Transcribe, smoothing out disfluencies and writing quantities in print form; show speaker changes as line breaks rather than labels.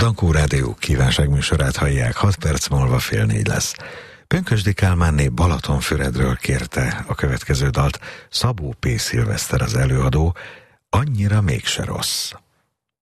Dankó Rádió kívánságműsorát hallják, 6 perc múlva 3:30 lesz. Pünkösdi Kálmánné Balatonfüredről kérte a következő dalt Szabó P. Szilveszter az előadó, Annyira mégse rossz.